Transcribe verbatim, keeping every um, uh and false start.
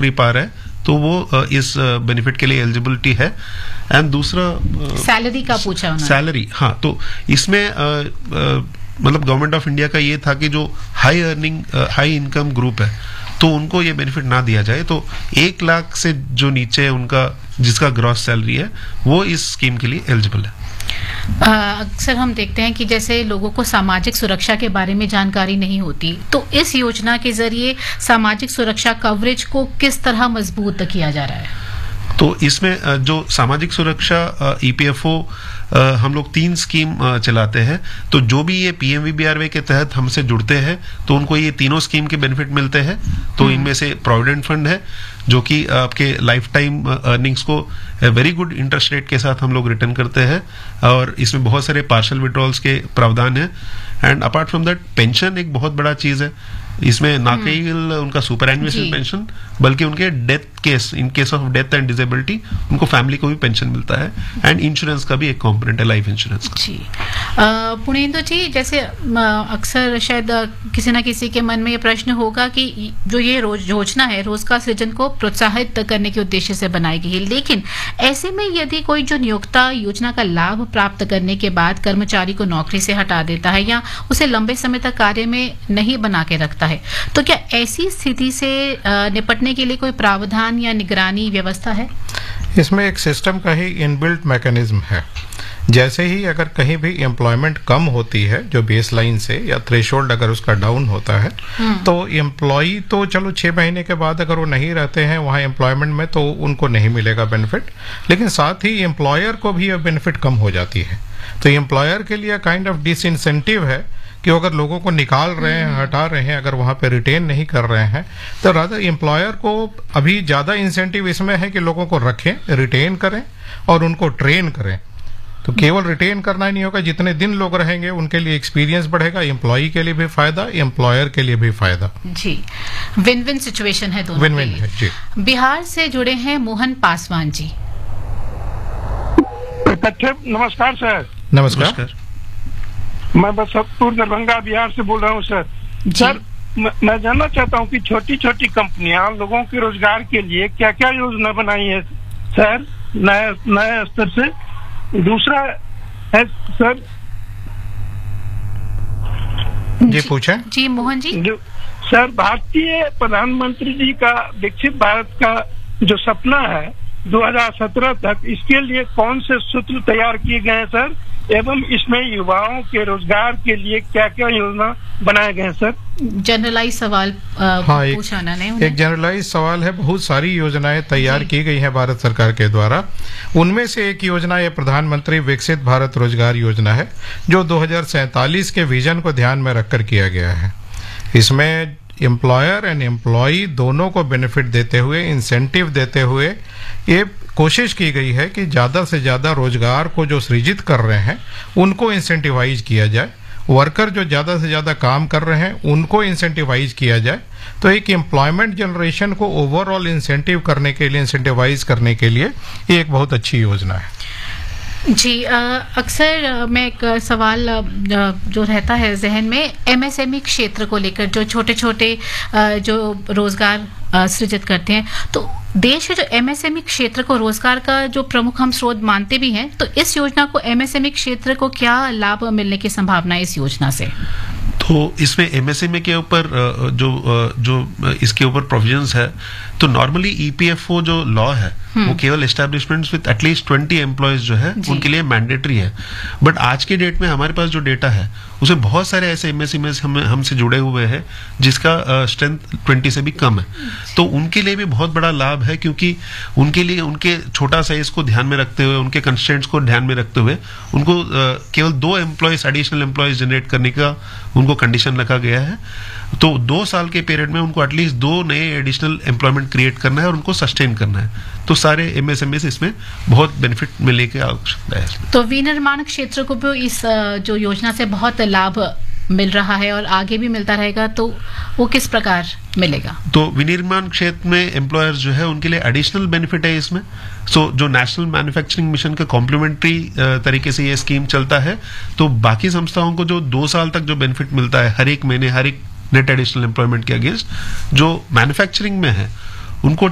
नौकरी पा रहा है तो वो इस बेनिफिट के लिए एलिजिबिलिटी है। एंड दूसरा सैलरी का पूछा उन्होंने। सैलरी, हाँ, तो इसमें मतलब गवर्नमेंट ऑफ इंडिया का ये था कि जो high earning high income group है तो उनको ये बेनिफिट ना दिया जाए, तो एक लाख से जो नीचे उनका जिसका ग्रॉस सैलरी है वो इस स्कीम के लिए एलिजिबल है। अक्सर हम देखते हैं कि जैसे लोगों को सामाजिक सुरक्षा के बारे में जानकारी नहीं होती, तो इस योजना के जरिए सामाजिक सुरक्षा कवरेज को किस तरह मजबूत किया जा रहा है? तो इसमें जो सामाजिक सुरक्षा ईपीएफओ हम लोग तीन स्कीम चलाते हैं, तो जो भी ये पीएमवीबीआरवाई के तहत हमसे जुड़ते हैं तो उनको ये तीनों स्कीम के बेनिफिट मिलते हैं। तो इनमें से प्रोविडेंट फंड है जो कि आपके लाइफ टाइम अर्निंग्स को वेरी गुड इंटरेस्ट रेट के साथ हम लोग रिटर्न करते हैं, और इसमें बहुत सारे पार्शियल विड्रॉल्स के प्रावधान है। And apart from that pension एक बहुत बड़ा चीज है, इसमें ना केवल उनका सुपर एनुअल पेंशन बल्कि उनके death case in case of death and disability उनको फैमिली को भी पेंशन मिलता है। एंड इंश्योरेंस का भी एक कंपोनेंट है लाइफ इंश्योरेंस का। जी पुणेंदु जी, जैसे अक्सर शायद किसी ना किसी के मन में ये प्रश्न होगा कि जो ये योजना है रोजगार सृजन को प्रोत्साहित करने के उद्देश्य से बनाई गई है, लेकिन ऐसे में यदि कोई जो नियोक्ता योजना का लाभ प्राप्त करने के बाद कर्मचारी को नौकरी से हटा देता है या उसे लंबे समय तक कार्य में नहीं बना के रखता है, तो क्या ऐसी स्थिति से निपटने के लिए कोई प्रावधान या निगरानी व्यवस्था है? इसमें एक सिस्टम का ही इनबिल्ट मैकेनिज्म है। जैसे ही अगर कहीं भी एम्प्लॉयमेंट कम होती है जो बेस लाइन से, या थ्रेशोल्ड अगर उसका डाउन होता है, तो एम्प्लॉय तो चलो छह महीने के बाद अगर वो नहीं रहते हैं वहां एम्प्लॉयमेंट में तो उनको नहीं मिलेगा बेनिफिट, लेकिन साथ ही एम्प्लॉयर को भी यह बेनिफिट कम हो जाती है। तो एम्प्लॉयर के लिए काइंड ऑफ डिसइंसेंटिव है कि अगर लोगों को निकाल रहे हैं, हटा रहे हैं, अगर वहां पे रिटेन नहीं कर रहे हैं, तो रादर एम्प्लॉयर को अभी ज्यादा इंसेंटिव इसमें है कि लोगों को रखें, रिटेन करें और उनको ट्रेन करें। तो केवल रिटेन करना ही नहीं होगा, जितने दिन लोग रहेंगे उनके लिए एक्सपीरियंस बढ़ेगा, एम्प्लॉई के लिए भी फायदा, एम्प्लॉयर के लिए भी फायदा। जी, विन विन सिचुएशन है दोनों विन विन है जी। बिहार से जुड़े हैं मोहन पासवान जी। नमस्कार सर। नमस्कार। मैं बसंतपुर दरभंगा बिहार से बोल रहा हूँ सर। सर मैं जानना चाहता हूँ कि छोटी छोटी कंपनियां लोगों के रोजगार के लिए क्या क्या योजना बनाई है सर नए नए स्तर से। दूसरा है सर जी पूछें। जी मोहन जी। जो सर भारतीय प्रधानमंत्री जी का विकसित भारत का जो सपना है दो हज़ार सत्रह तक, इसके लिए कौन से सूत्र तैयार किए गए हैं सर, एवं इसमें युवाओं के रोजगार के लिए क्या क्या योजना बनाए गए हैं सर? जनरलाइज सवाल हाँ, पूछा उन्होंने। एक जनरलाइज सवाल है। बहुत सारी योजनाएं तैयार की गई हैं भारत सरकार के द्वारा। उनमें से एक योजना ये प्रधानमंत्री विकसित भारत रोजगार योजना है जो दो हज़ार सैंतालीस के विजन को ध्यान में रखकर किया गया है। इसमें एम्प्लॉयर एंड एम्प्लॉई दोनों को बेनिफिट देते हुए, इंसेंटिव देते हुए ये कोशिश की गई है कि ज्यादा से ज्यादा रोजगार को जो सृजित कर रहे हैं उनको इंसेंटिवाइज किया जाए, वर्कर जो ज्यादा से ज्यादा काम कर रहे हैं उनको इंसेंटिवाइज किया जाए। तो एक एम्प्लॉयमेंट जनरेशन को ओवरऑल इंसेंटिव करने के लिए, इंसेंटिवाइज करने के लिए ये एक बहुत अच्छी योजना है। जी अक्सर मैं एक सवाल जो रहता है जहन में एमएसएमई क्षेत्र को लेकर, जो छोटे छोटे जो रोजगार सृजित करते हैं, तो देश के जो एमएसएमई क्षेत्र को रोजगार का जो प्रमुख हम स्रोत मानते भी हैं, तो इस योजना को एमएसएमई क्षेत्र को क्या लाभ मिलने की संभावना है इस योजना से? तो इसमें एमएसएमई के ऊपर जो जो इसके ऊपर प्रोविजंस है, तो नॉर्मली ईपीएफओ जो लॉ है वो केवल establishments with at least twenty employees जो है उनके लिए मैंडेटरी है। बट आज के डेट में हमारे पास जो डेटा है उसमें बहुत सारे ऐसे एमएसएमई हम हमसे जुड़े हुए हैं जिसका स्ट्रेंथ ट्वेंटी से भी कम है, तो उनके लिए भी बहुत बड़ा लाभ है, क्योंकि उनके लिए उनके छोटा साइज को ध्यान में रखते हुए, उनके कंस्ट्रेंट्स को ध्यान में रखते हुए उनको केवल दो एम्प्लॉयज एडिशनल एम्प्लॉयज जनरेट करने का उनको कंडीशन रखा गया है। तो दो साल के पीरियड में उनको एटलीस्ट दो नए एडिशनल एम्प्लॉयमेंट क्रिएट करना है और उनको सस्टेन करना है। तो सारे एमएसएमई से इसमें बहुत बेनिफिट मिलने की आवश्यकता है इसमें। तो विनिर्माण क्षेत्र को भी इस जो योजना से बहुत लाभ मिल रहा है और आगे भी मिलता रहेगा, तो वो किस प्रकार मिलेगा? तो विनिर्माण क्षेत्र में एम्प्लॉयर्स जो है उनके लिए एडिशनल बेनिफिट है इसमें। सो so, जो नेशनल मैन्युफैक्चरिंग मिशन का कॉम्प्लीमेंट्री तरीके से ये स्कीम चलता है, तो बाकी संस्थाओं को जो दो साल तक जो बेनिफिट मिलता है हर एक महीने, हर एक नेट एडिशनल एम्प्लॉयमेंट के अगेंस्ट, जो मैन्युफैक्चरिंग में है उनको